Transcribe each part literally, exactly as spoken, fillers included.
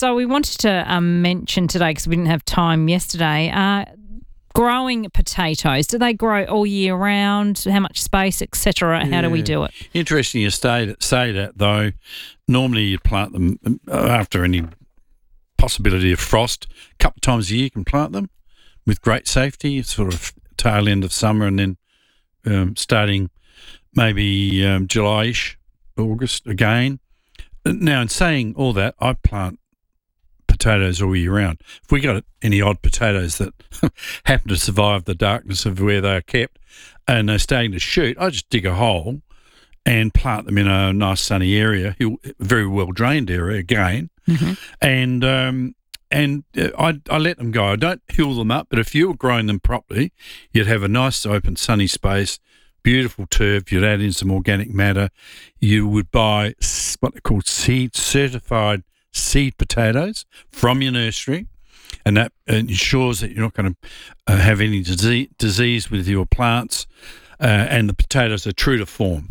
so we wanted to um, mention today, because we didn't have time yesterday, uh, growing potatoes. Do they grow all year round? How much space, et cetera? How do we do it? Interesting you say, say that, though. Normally you plant them after any possibility of frost. A couple of times a year you can plant them with great safety, sort of tail end of summer, and then um, starting maybe um, July-ish, August again. Now, in saying all that, I plant potatoes all year round. If we got any odd potatoes that happen to survive the darkness of where they are kept and they're starting to shoot, I just dig a hole and plant them in a nice sunny area, very well drained area again, mm-hmm. and um, and I, I let them go. I don't hill them up, but if you were growing them properly, you'd have a nice open sunny space, beautiful turf. You'd add in some organic matter. You would buy what they call seed certified seed potatoes from your nursery, and that ensures that you're not going to uh, have any disease, disease with your plants, uh, and the potatoes are true to form.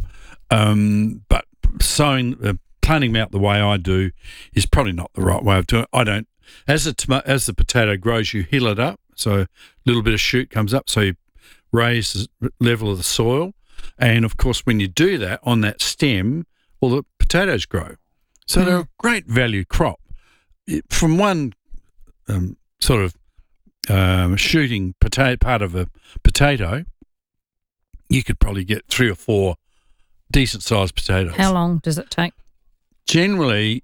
Um, but sowing, uh, planting them out the way I do is probably not the right way of doing it. I don't, as the, tom- as the potato grows, you hill it up, so a little bit of shoot comes up, so you raise the level of the soil, and of course when you do that on that stem, well, the potatoes grow. So mm. they're a great value crop. From one um, sort of um, shooting potato part of a potato, you could probably get three or four decent-sized potatoes. How long does it take? Generally,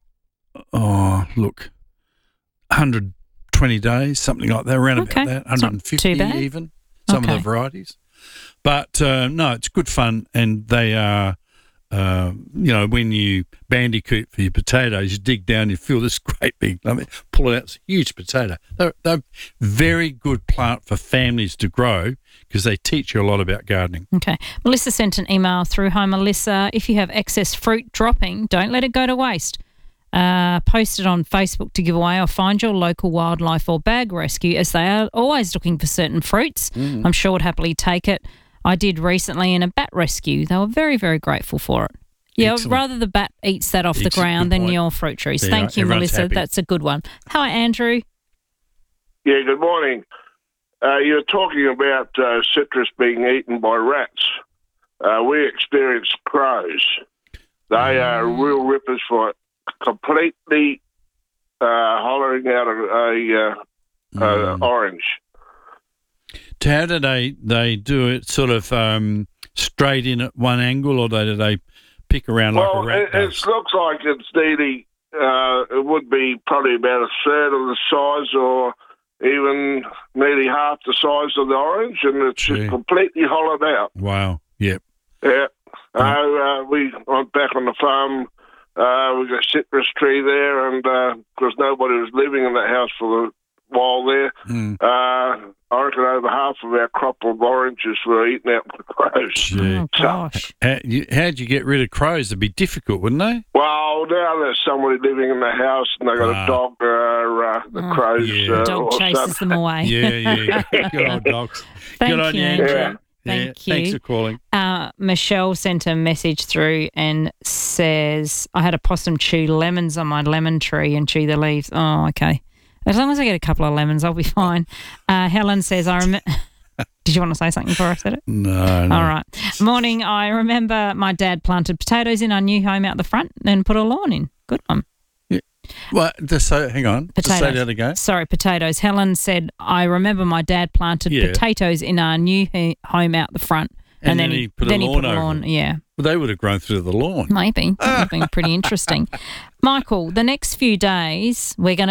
oh, look, one hundred twenty days, something like that, around okay. about that, one hundred fifty even, some okay. of the varieties. But, uh, no, it's good fun, and they are, uh, you know, when you bandicoot for your potatoes, you dig down, you feel this great big, I mean, pull it out, it's a huge potato. They're, they're very good plant for families to grow because they teach you a lot about gardening. Okay. Melissa sent an email through. Hi, Melissa. If you have excess fruit dropping, don't let it go to waste. Uh, post it on Facebook to give away, or find your local wildlife or bag rescue, as they are always looking for certain fruits. Mm. I'm sure would happily take it. I did recently in a bat rescue. They were very, very grateful for it. Yeah, Excellent. Rather the bat eats that off Excellent. the ground than your fruit trees. There Thank you, you Melissa. Happy. That's a good one. Hi, Andrew. Yeah, good morning. Uh, you're talking about uh, citrus being eaten by rats. Uh, we experience crows. They mm. are real rippers for it. Completely uh, hollowing out a, a, uh, mm. a orange. How do they, they do it sort of um, straight in at one angle, or do they pick around well, like a rat it, does? it looks like it's nearly, uh, it would be probably about a third of the size, or even nearly half the size of the orange, and it's Gee. just completely hollowed out. Wow, yep. Yeah. Oh. Uh, uh, we went back on the farm. Uh, we got a citrus tree there, and because uh, nobody was living in that house for a while there, mm. uh, I reckon over half of our crop of oranges were eaten out by crows. Gee. Oh, gosh. How, you, how'd you get rid of crows? It'd be difficult, wouldn't they? Well, now there's somebody living in the house, and they got ah. a dog. Uh, uh, the oh. crows. Yeah. Uh, dog chases stuff. them away. Yeah, yeah. Good old dogs. Thank Good on you, you, Andrew. Yeah. Thank yeah, you. Thanks for calling. Uh, Michelle sent a message through and says, I had a possum chew lemons on my lemon tree and chew the leaves. Oh, okay. As long as I get a couple of lemons, I'll be fine. Uh, Helen says, I remember... Did you want to say something before I said it? No, no. All right. Morning. I remember my dad planted potatoes in our new home out the front and put a lawn in. Good one. Yeah. Well, just say, hang on. Potatoes. Just say that again. Sorry, potatoes. Helen said, I remember my dad planted yeah. potatoes in our new he- home out the front. And, and then, then he put then a he lawn put a over lawn, them. yeah. Well, they would have grown through the lawn. Maybe. That would have been pretty interesting. Michael, the next few days, we're going to